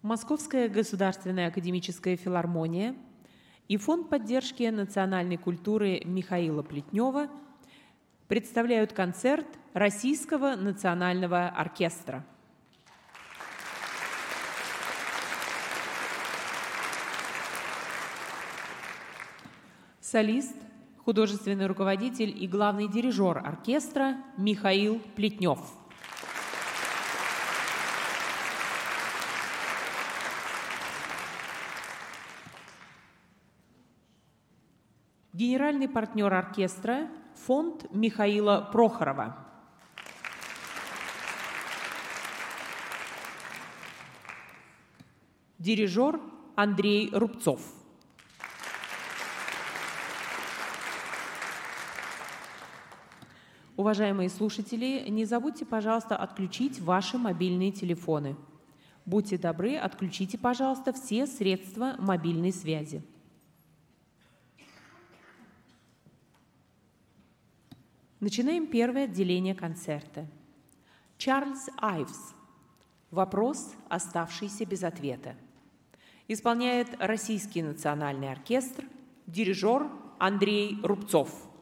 Московская государственная академическая филармония и Фонд поддержки национальной культуры Михаила Плетнева представляют концерт Российского национального оркестра. Солист, художественный руководитель и главный дирижер оркестра Михаил Плетнев. Генеральный партнер оркестра – фонд Михаила Прохорова. Дирижер Андрей Рубцов. Уважаемые слушатели, не забудьте, пожалуйста, отключить ваши мобильные телефоны. Будьте добры, отключите, пожалуйста, все средства мобильной связи. Начинаем первое отделение концерта. Чарльз Айвс. Вопрос, оставшийся без ответа. Исполняет Российский национальный оркестр, дирижер Андрей Рубцов.